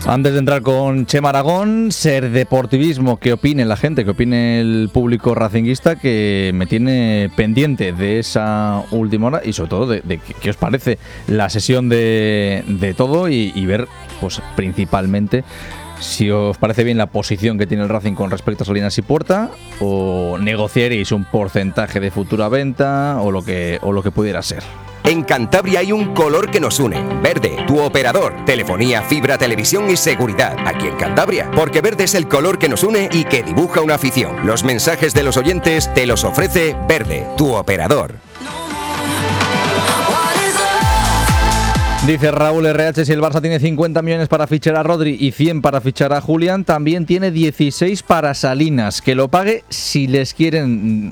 Antes de entrar con Chema Aragón, ser deportivismo, que opine la gente, que opine el público racinguista, que me tiene pendiente de esa última hora y sobre todo de qué os parece la sesión de todo y ver, pues principalmente, si os parece bien la posición que tiene el Racing con respecto a Salinas y Puerta, o negociaréis un porcentaje de futura venta o lo que pudiera ser. En Cantabria hay un color que nos une. Verde, tu operador. Telefonía, fibra, televisión y seguridad. Aquí en Cantabria. Porque verde es el color que nos une y que dibuja una afición. Los mensajes de los oyentes te los ofrece Verde, tu operador. Dice Raúl RH, si el Barça tiene 50 millones para fichar a Rodri y 100 para fichar a Julián, también tiene 16 para Salinas. Que lo pague si les quieren...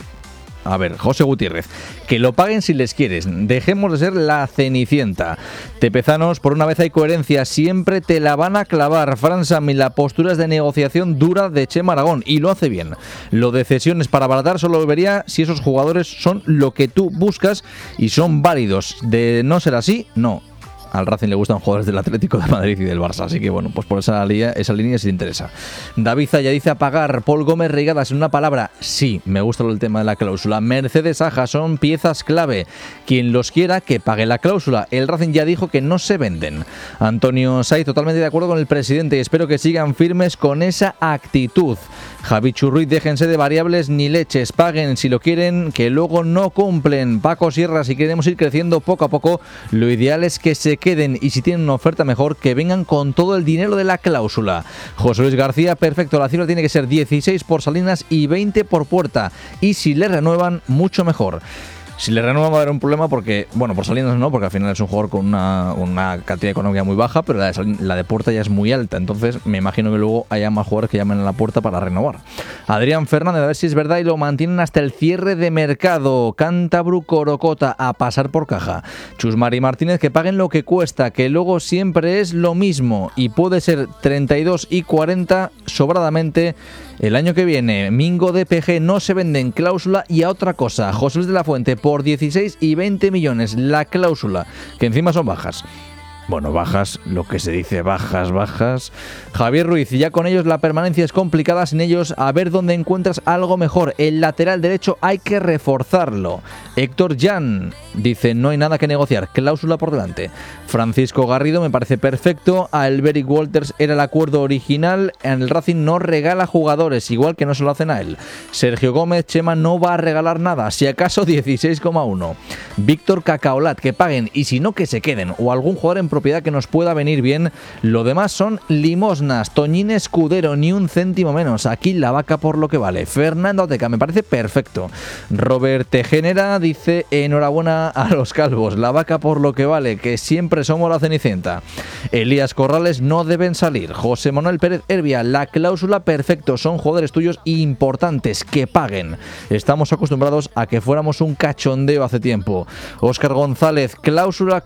A ver, José Gutiérrez, que lo paguen si les quieren. Dejemos de ser la Cenicienta. Tepezanos, por una vez hay coherencia, siempre te la van a clavar. Fran Sami, la postura es de negociación dura de Chema Aragón y lo hace bien. Lo de cesiones para abaratar solo vería si esos jugadores son lo que tú buscas y son válidos. De no ser así, no. Al Racing le gustan jugadores del Atlético de Madrid y del Barça, así que bueno, pues por esa línea sí te interesa. David Zaya dice a pagar. Paul Gómez Reigadas, en una palabra, sí, me gusta el tema de la cláusula. Mercedes Aja, son piezas clave. Quien los quiera, que pague la cláusula. El Racing ya dijo que no se venden. Antonio Saiz, totalmente de acuerdo con el presidente y espero que sigan firmes con esa actitud. Javi Churruiz, déjense de variables ni leches, paguen si lo quieren, que luego no cumplen. Paco Sierra, si queremos ir creciendo poco a poco, lo ideal es que se queden y si tienen una oferta mejor, que vengan con todo el dinero de la cláusula. José Luis García, perfecto, la cifra tiene que ser 16 por Salinas y 20 por Puerta, y si le renuevan, mucho mejor. Si le renuevan va a haber un problema porque, bueno, por Salinas no, porque al final es un jugador con una cantidad económica muy baja, pero la de Puerta ya es muy alta, entonces me imagino que luego haya más jugadores que llamen a la puerta para renovar. Adrián Fernández, a ver si es verdad y lo mantienen hasta el cierre de mercado. Cántabru Corocota, a pasar por caja. Chus Mari Martínez, que paguen lo que cuesta, que luego siempre es lo mismo y puede ser 32 y 40 sobradamente el año que viene. Mingo de PG, no se vende en cláusula. Y a otra cosa, José Luis de la Fuente, por 16 y 20 millones la cláusula, que encima son bajas. Bueno, bajas, lo que se dice, bajas. Javier Ruiz, ya con ellos la permanencia es complicada, sin ellos a ver dónde encuentras algo mejor. El lateral derecho hay que reforzarlo. Héctor Jan dice, no hay nada que negociar, cláusula por delante. Francisco Garrido, me parece perfecto. A Elberic Walters era el acuerdo original. En el Racing no regala jugadores, igual que no se lo hacen a él. Sergio Gómez, Chema no va a regalar nada, si acaso 16,1. Víctor Cacaolat, que paguen y si no que se queden, o algún jugador en propiedad que nos pueda venir bien. Lo demás son limosnas. Toñín Escudero, ni un céntimo menos. Aquí la vaca por lo que vale. Fernando Ateca, me parece perfecto. Robert Tejenera dice, enhorabuena a los calvos, la vaca por lo que vale, que siempre somos la Cenicienta. Elías Corrales, no deben salir. José Manuel Pérez Herbia, la cláusula perfecto, son jugadores tuyos importantes, que paguen. Estamos acostumbrados a que fuéramos un cachondeo hace tiempo. Óscar González, cláusula.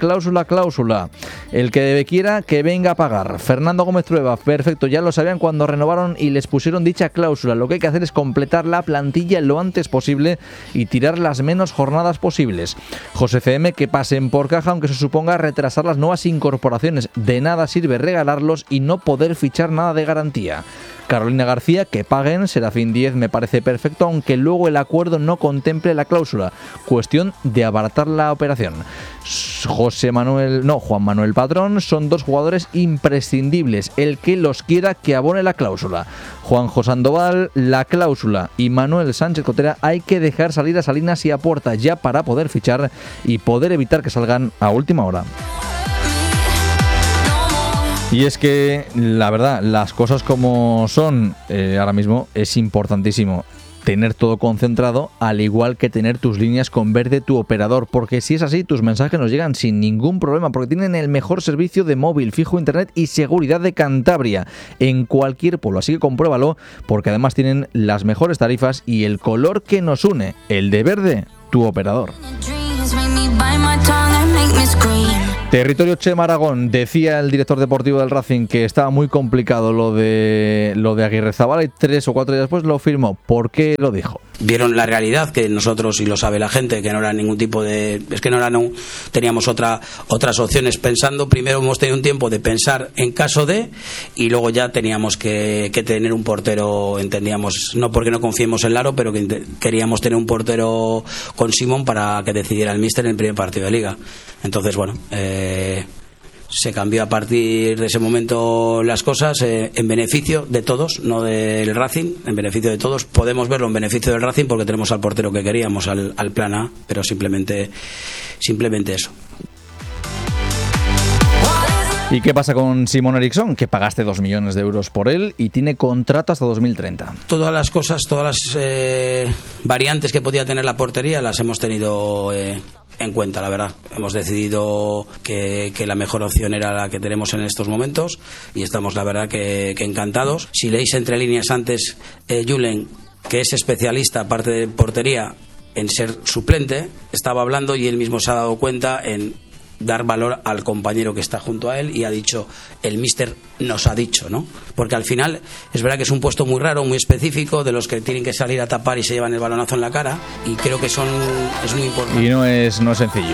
El que debe quiera, que venga a pagar. Fernando Gómez Trueba, perfecto, ya lo sabían cuando renovaron y les pusieron dicha cláusula. Lo que hay que hacer es completar la plantilla lo antes posible y tirar las menos jornadas posibles. José CM, que pasen por caja, aunque se suponga retrasar las nuevas incorporaciones. De nada sirve regalarlos y no poder fichar nada de garantía. Carolina García, que paguen. Serafín 10, me parece perfecto, aunque luego el acuerdo no contemple la cláusula. Cuestión de abaratar la operación. Juan Manuel Padrón, son dos jugadores imprescindibles. El que los quiera, que abone la cláusula. Juanjo Sandoval, la cláusula. Y Manuel Sánchez Cotera, hay que dejar salir a Salinas y a Puerta ya para poder fichar y poder evitar que salgan a última hora. Y es que, la verdad, las cosas como son, ahora mismo es importantísimo tener todo concentrado, al igual que tener tus líneas con Verde, tu operador, porque si es así, tus mensajes nos llegan sin ningún problema, porque tienen el mejor servicio de móvil, fijo, internet y seguridad de Cantabria, en cualquier pueblo, así que compruébalo, porque además tienen las mejores tarifas y el color que nos une, el de Verde, tu operador. Territorio Chema Aragón, decía el director deportivo del Racing que estaba muy complicado lo de Aguirrezabala y 3 o 4 días después lo firmó. ¿Por qué lo dijo? vieron la realidad, que nosotros, y lo sabe la gente, que no era ningún tipo de... Es que teníamos otras opciones pensando. Primero hemos tenido un tiempo de pensar en caso de, y luego ya teníamos que tener un portero, entendíamos, no porque no confiemos en Laro, pero que queríamos tener un portero con Simón para que decidiera el míster en el primer partido de Liga. Entonces, bueno, se cambió a partir de ese momento las cosas en beneficio de todos, no del Racing, en beneficio de todos. Podemos verlo en beneficio del Racing porque tenemos al portero que queríamos, al plan A, pero simplemente eso. ¿Y qué pasa con Simón Eriksson? Que pagaste 2 millones de euros por él y tiene contrato hasta 2030. Todas las cosas, todas las variantes que podía tener la portería las hemos tenido en cuenta, la verdad. Hemos decidido que la mejor opción era la que tenemos en estos momentos y estamos, la verdad, que encantados. Si leéis entre líneas antes, Julen, que es especialista, aparte de portería, en ser suplente, estaba hablando y él mismo se ha dado cuenta en dar valor al compañero que está junto a él, y ha dicho, el míster nos ha dicho, ¿no? Porque al final es verdad que es un puesto muy raro, muy específico, de los que tienen que salir a tapar y se llevan el balonazo en la cara, y creo que es muy importante. Y no es sencillo.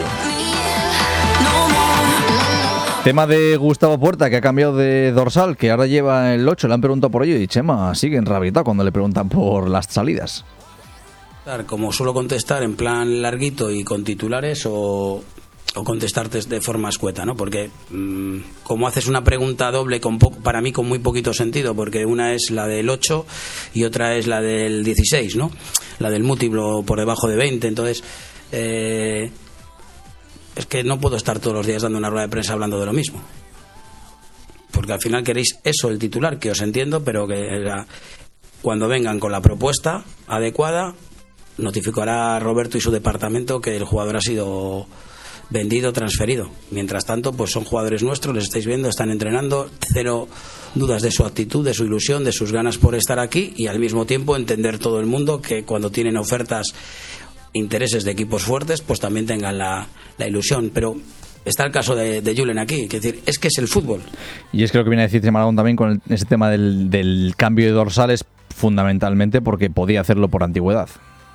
Tema de Gustavo Puerta, que ha cambiado de dorsal, que ahora lleva el 8, le han preguntado por ello y Chema sigue enrabietado cuando le preguntan por las salidas. Como suelo contestar, en plan larguito y con titulares, o contestarte de forma escueta, ¿no? Porque como haces una pregunta doble, para mí con muy poquito sentido, porque una es la del 8 y otra es la del 16, ¿no? La del múltiplo por debajo de 20, entonces es que no puedo estar todos los días dando una rueda de prensa hablando de lo mismo, porque al final queréis eso, el titular, que os entiendo, pero que cuando vengan con la propuesta adecuada, notificará a Roberto y su departamento que el jugador ha sido vendido, transferido. Mientras tanto, pues son jugadores nuestros, les estáis viendo, están entrenando, cero dudas de su actitud, de su ilusión, de sus ganas por estar aquí, y al mismo tiempo entender todo el mundo que cuando tienen ofertas, intereses de equipos fuertes, pues también tengan la ilusión. Pero está el caso de Julen aquí, es decir, es que es el fútbol. Y es que lo que viene a decir Malagón también con ese tema del cambio de dorsales, fundamentalmente porque podía hacerlo por antigüedad.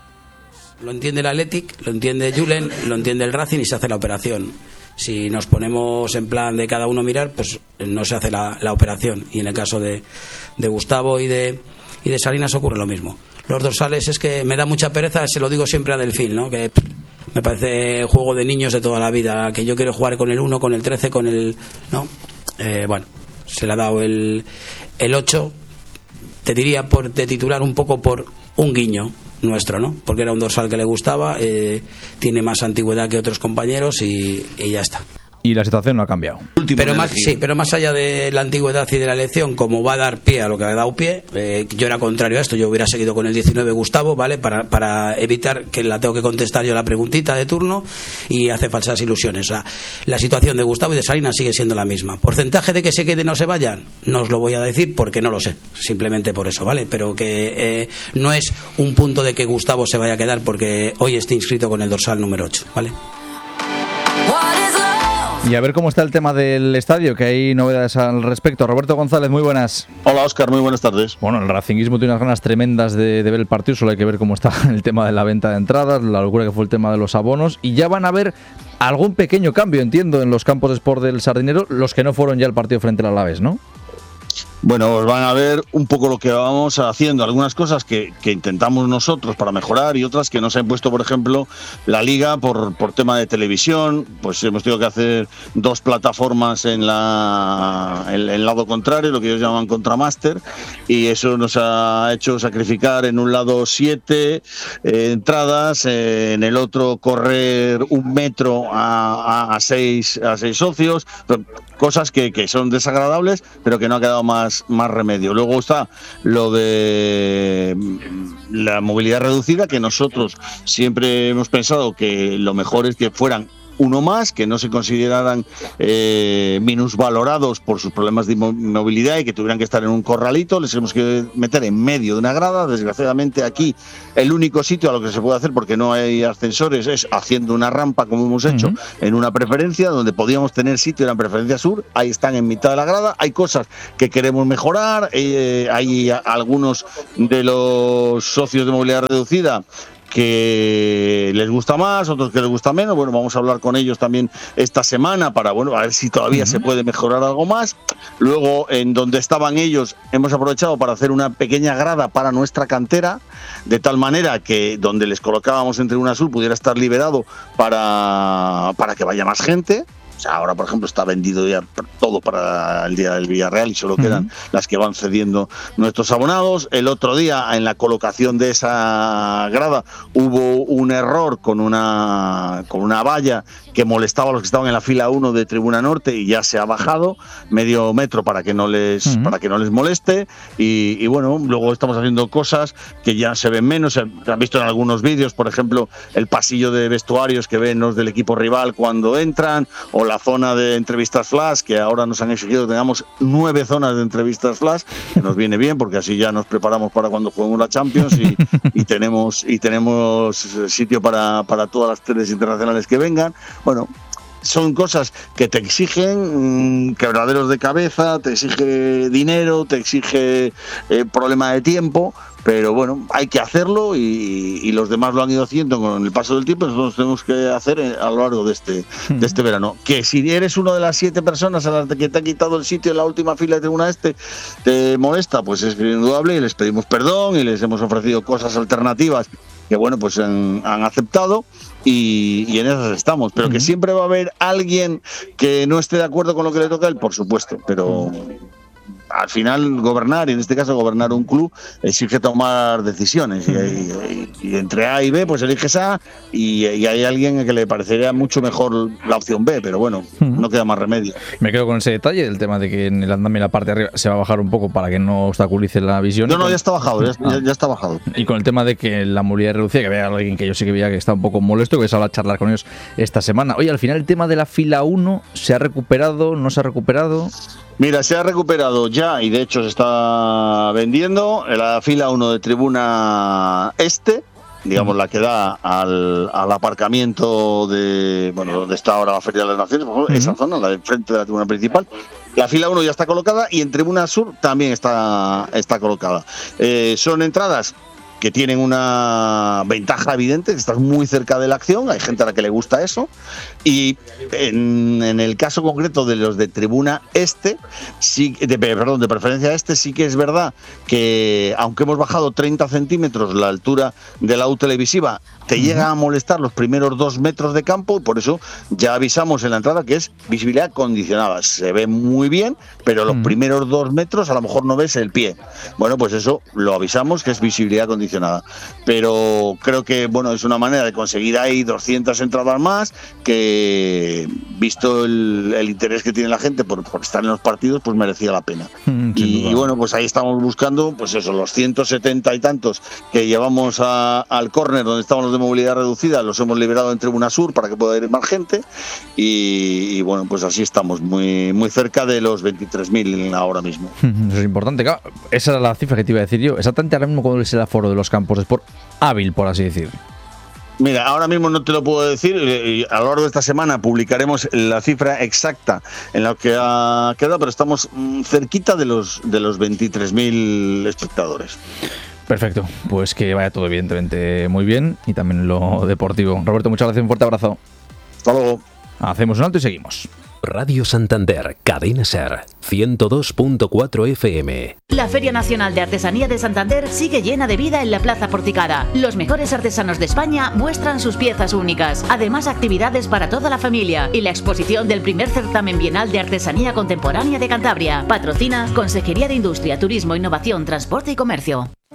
Lo entiende el Athletic, lo entiende Julen, lo entiende el Racing y se hace la operación. Si nos ponemos en plan de cada uno mirar, pues no se hace la operación. Y en el caso de Gustavo y de Salinas ocurre lo mismo. Los dorsales, es que me da mucha pereza, se lo digo siempre a Delfín, ¿no? Que me parece juego de niños de toda la vida, que yo quiero jugar con el 1, con el 13, con el... ¿no? Bueno, se le ha dado el 8, te diría de titular un poco por un guiño nuestro, ¿no? Porque era un dorsal que le gustaba, tiene más antigüedad que otros compañeros y ya está. Y la situación no ha cambiado. Pero más allá de la antigüedad y de la elección, como va a dar pie a lo que ha dado pie, yo era contrario a esto, yo hubiera seguido con el 19 Gustavo, ¿vale? Para evitar que la tengo que contestar yo la preguntita de turno y hace falsas ilusiones. O sea, la situación de Gustavo y de Salinas sigue siendo la misma. ¿Porcentaje de que se queden o se vayan? No os lo voy a decir porque no lo sé, simplemente por eso, ¿vale? Pero que no es un punto de que Gustavo se vaya a quedar porque hoy esté inscrito con el dorsal número 8, ¿vale? Y a ver cómo está el tema del estadio, que hay novedades al respecto. Roberto González, muy buenas. Hola, Óscar, muy buenas tardes. Bueno, el racinguismo tiene unas ganas tremendas de ver el partido, solo hay que ver cómo está el tema de la venta de entradas, la locura que fue el tema de los abonos, y ya van a haber algún pequeño cambio, entiendo, en los campos de Sport del Sardinero, los que no fueron ya el partido frente al Alavés, ¿no? Bueno, os van a ver un poco lo que vamos haciendo, algunas cosas que intentamos nosotros para mejorar y otras que nos ha puesto, por ejemplo, la Liga por tema de televisión. Pues hemos tenido que hacer 2 plataformas en el lado contrario, lo que ellos llaman contramaster, y eso nos ha hecho sacrificar en un lado 7 entradas, en el otro correr 1 metro a 6 socios, cosas que son desagradables, pero que no ha quedado más remedio. Luego está lo de la movilidad reducida, que nosotros siempre hemos pensado que lo mejor es que fueran uno más, que no se consideraran minusvalorados por sus problemas de movilidad y que tuvieran que estar en un corralito. Les hemos que meter en medio de una grada. Desgraciadamente aquí el único sitio a lo que se puede hacer, porque no hay ascensores, es haciendo una rampa como hemos hecho en una preferencia donde podíamos tener sitio, era en preferencia sur. Ahí están en mitad de la grada. Hay cosas que queremos mejorar, hay algunos de los socios de movilidad reducida que les gusta más, otros que les gusta menos. Bueno, vamos a hablar con ellos también esta semana para, bueno, a ver si todavía se puede mejorar algo más. Luego, en donde estaban ellos, hemos aprovechado para hacer una pequeña grada para nuestra cantera, de tal manera que donde les colocábamos en Tribuna Sur pudiera estar liberado para que vaya más gente. O sea, ahora, por ejemplo, está vendido ya todo para el día del Villarreal y solo quedan las que van cediendo nuestros abonados. El otro día, en la colocación de esa grada, hubo un error con una valla que molestaba a los que estaban en la fila 1 de Tribuna Norte y ya se ha bajado medio metro para que no les moleste. Y bueno, luego estamos haciendo cosas que ya se ven menos. Se han visto en algunos vídeos, por ejemplo, el pasillo de vestuarios que ven los del equipo rival cuando entran, o la zona de entrevistas flash, que ahora nos han exigido que tengamos 9 zonas de entrevistas flash, que nos viene bien porque así ya nos preparamos para cuando juguemos la Champions y tenemos sitio para todas las teles internacionales que vengan. Bueno, son cosas que te exigen quebraderos de cabeza, te exige dinero, te exige problema de tiempo, pero bueno, hay que hacerlo y los demás lo han ido haciendo con el paso del tiempo. Nosotros tenemos que hacer a lo largo de este verano. Que si eres una de las 7 personas a las que te ha quitado el sitio en la última fila de Tribuna te molesta, pues es indudable y les pedimos perdón y les hemos ofrecido cosas alternativas que bueno, pues han aceptado y en esas estamos, pero que siempre va a haber alguien que no esté de acuerdo con lo que le toca a él, por supuesto, pero al final gobernar, y en este caso gobernar un club, exige tomar decisiones y entre A y B pues eliges A y hay alguien que le parecería mucho mejor la opción B, pero bueno, no queda más remedio. Me quedo con ese detalle, el tema de que en el andamio en la parte de arriba se va a bajar un poco para que no obstaculice la visión. No, ya está bajado, ya está bajado. Y con el tema de que la movilidad reducida, que vea alguien que yo sí que veía que está un poco molesto, que se va a charlar con ellos esta semana. Oye, al final el tema de la fila 1, ¿se ha recuperado? ¿No se ha recuperado? Mira, se ha recuperado ya y de hecho se está vendiendo la fila 1 de Tribuna Este, digamos la que da al aparcamiento de, bueno, donde está ahora la Feria de las Naciones, por ejemplo, esa zona, la de frente de la tribuna principal. La fila 1 ya está colocada y en Tribuna Sur también está colocada. Son entradas que tienen una ventaja evidente, que estás muy cerca de la acción, hay gente a la que le gusta eso, y en el caso concreto de los de Tribuna Este, de preferencia Este, sí que es verdad que aunque hemos bajado 30 centímetros la altura de la U televisiva, te llega a molestar los primeros 2 metros de campo, y por eso ya avisamos en la entrada que es visibilidad condicionada. Se ve muy bien, pero los primeros 2 metros a lo mejor no ves el pie. Bueno, pues eso lo avisamos, que es visibilidad condicionada. Pero creo que bueno, es una manera de conseguir ahí 200 entradas más, que visto el interés que tiene la gente por estar en los partidos, pues merecía la pena. Y bueno, pues ahí estamos buscando, pues eso, los 170 y tantos que llevamos al córner donde estamos los de movilidad reducida, los hemos liberado en Tribuna Sur para que pueda ir más gente y bueno, pues así estamos muy, muy cerca de los 23.000 ahora mismo. Eso es importante, claro. Esa era la cifra que te iba a decir yo. Exactamente ahora mismo, ¿cuál es el aforo de los campos de sport hábil, por así decir? Mira, ahora mismo no te lo puedo decir, a lo largo de esta semana publicaremos la cifra exacta en la que ha quedado, pero estamos cerquita de los 23.000 espectadores. Perfecto, pues que vaya todo evidentemente muy bien y también lo deportivo. Roberto, muchas gracias, un fuerte abrazo. Hasta luego. Hacemos un alto y seguimos. Radio Santander, Cadena Ser, 102.4 FM. La Feria Nacional de Artesanía de Santander sigue llena de vida en la Plaza Porticada. Los mejores artesanos de España muestran sus piezas únicas. Además, actividades para toda la familia y la exposición del primer certamen bienal de artesanía contemporánea de Cantabria. Patrocina Consejería de Industria, Turismo, Innovación, Transporte y Comercio.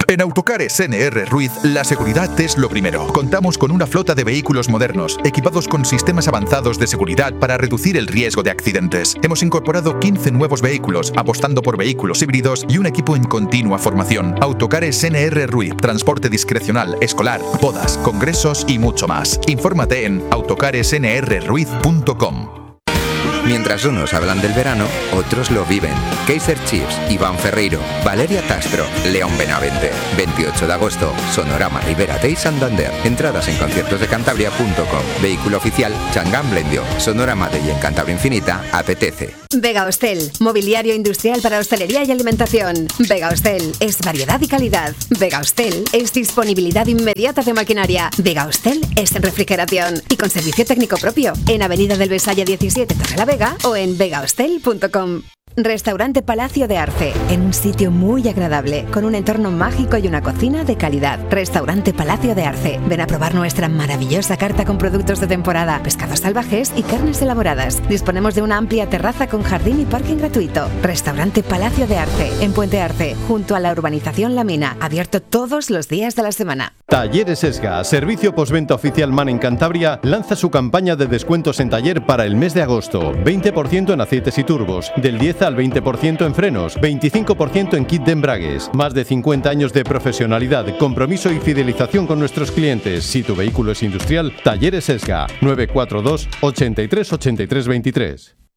En Autocares NR Ruiz, la seguridad es lo primero. Contamos con una flota de vehículos modernos, equipados con sistemas avanzados de seguridad para reducir el riesgo de accidentes. Hemos incorporado 15 nuevos vehículos, apostando por vehículos híbridos y un equipo en continua formación. Autocares NR Ruiz, transporte discrecional, escolar, bodas, congresos y mucho más. Infórmate en autocaresnrruiz.com. Mientras unos hablan del verano, otros lo viven. Kaiser Chiefs, Iván Ferreiro, Valeria Castro, León Benavente. 28 de agosto, Sonorama Ribera Day Santander. Entradas en conciertosdecantabria.com. Vehículo oficial, Chang'an Blendio. Sonorama Day en Cantabria Infinita, apetece. Vega Hostel, mobiliario industrial para hostelería y alimentación. Vega Hostel es variedad y calidad. Vega Hostel es disponibilidad inmediata de maquinaria. Vega Hostel es refrigeración y con servicio técnico propio. En Avenida del Besaya 17, Torrelavega o en vegahostel.com. Restaurante Palacio de Arce, en un sitio muy agradable, con un entorno mágico y una cocina de calidad. Restaurante Palacio de Arce. Ven a probar nuestra maravillosa carta con productos de temporada, pescados salvajes y carnes elaboradas. Disponemos de una amplia terraza con jardín y parking gratuito. Restaurante Palacio de Arce, en Puente Arce, junto a la urbanización La Mina, abierto todos los días de la semana. Talleres Esga, servicio postventa oficial MAN en Cantabria, lanza su campaña de descuentos en taller para el mes de agosto. 20% en aceites y turbos, del 10 al 20% en frenos, 25% en kit de embragues. Más de 50 años de profesionalidad, compromiso y fidelización con nuestros clientes. Si tu vehículo es industrial, Talleres Esga, 942 83 83 23.